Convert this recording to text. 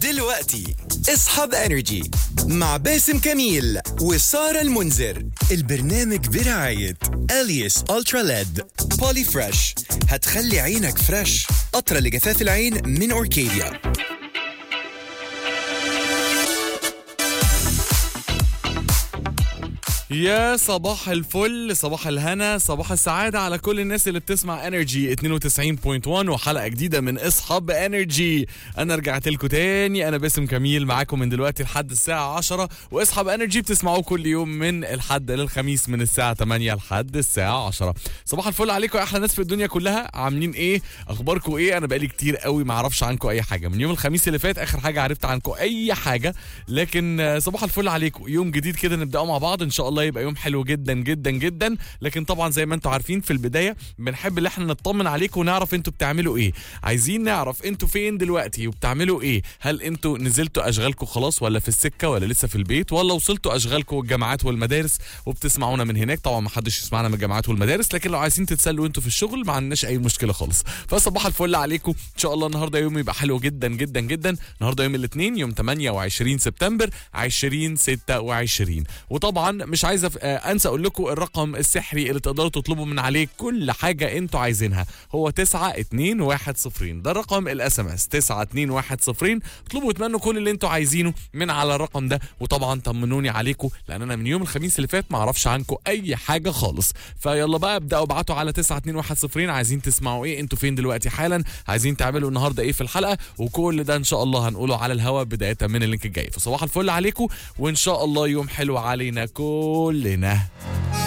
دلوقتي اصحى بانرجي مع باسم كميل وسارة المنذر. البرنامج برعاية اليس الترا ليد بولي فريش، هتخلي عينك فريش. قطرة لجفاف العين من اوركيديا. يا صباح الفل، صباح الهنا، صباح السعادة على كل الناس اللي بتسمع انرجي 92.1 وحلقة جديدة من اصحاب انرجي. انا رجعت لكم تاني، انا باسم كميل معاكم من دلوقتي لحد الساعة 10. واصحاب انرجي بتسمعوه كل يوم من الحد للخميس من الساعة 8 لحد الساعة 10. صباح الفل عليكم يا احلى ناس في الدنيا كلها، عاملين ايه؟ اخباركم ايه؟ انا بقالي كتير قوي ما اعرفش عنكم اي حاجة من يوم الخميس اللي فات، اخر حاجة عرفت عنكم اي حاجة. لكن صباح الفل عليكم، يوم جديد كده نبدأه مع بعض ان شاء الله، يبقى يوم حلو جدا جدا جدا. لكن طبعا زي ما انتم عارفين في البدايه بنحب ان احنا نطمن عليكم ونعرف انتوا بتعملوا ايه. عايزين نعرف انتوا فين دلوقتي وبتعملوا ايه. هل انتوا نزلتوا اشغالكم خلاص، ولا في السكه، ولا لسه في البيت، ولا وصلتوا اشغالكم الجامعات والمدارس وبتسمعونا من هناك؟ طبعا ما حدش يسمعنا من الجامعات والمدارس، لكن لو عايزين تتسلوا انتوا في الشغل ما عندناش اي مشكله خالص. فصباح الفل عليكم ان شاء الله. النهارده يوم يبقى حلو جدا جدا جدا. النهارده يوم الاثنين، يوم 28 سبتمبر 2026. وطبعا مش عايزه انسى اقول لكم الرقم السحري اللي تقدروا تطلبوا من عليه كل حاجه انتوا عايزينها، هو 9210. ده رقم الاس ام اس 9210. اطلبوا واتمنوا كل اللي انتوا عايزينه من على الرقم ده. وطبعا طمنوني عليكم، لان انا من يوم الخميس اللي فات ما اعرفش عنكم اي حاجه خالص. فيلا بقى ابداوا ابعتوا على 9210. عايزين تسمعوا ايه؟ انتوا فين دلوقتي حالا؟ عايزين تعملوا النهارده ايه في الحلقه؟ وكل ده ان شاء الله هنقوله على الهوا بدايه من اللينك الجاي. فصباح الفل عليكم، وان شاء الله يوم حلو علينا كلنا.